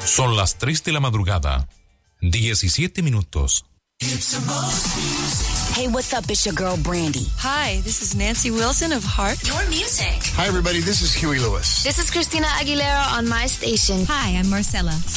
Son las 3 de la madrugada, 17 minutos. Hey, what's up? It's your girl, Brandy. Hi, this is Nancy Wilson of Heart. Your music. Hi, everybody. This is Huey Lewis. This is Christina Aguilera on my station. Hi, I'm Marcella.